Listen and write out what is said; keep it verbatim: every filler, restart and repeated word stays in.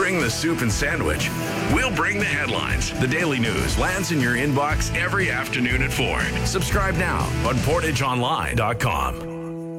bring the soup and sandwich. We'll bring the headlines. The Daily News lands in your inbox every afternoon at four. Subscribe now on portage online dot com.